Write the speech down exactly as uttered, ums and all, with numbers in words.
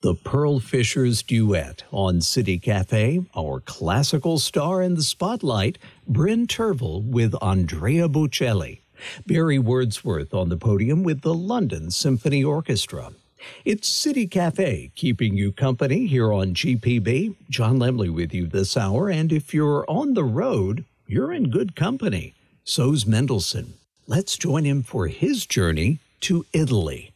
The Pearl Fishers Duet on City Cafe, our classical star in the spotlight, Bryn Tervel with Andrea Bocelli. Barry Wordsworth on the podium with the London Symphony Orchestra. It's City Cafe, keeping you company here on G P B. John Lemley with you this hour, and if you're on the road, you're in good company. So's Mendelssohn. Let's join him for his journey to Italy.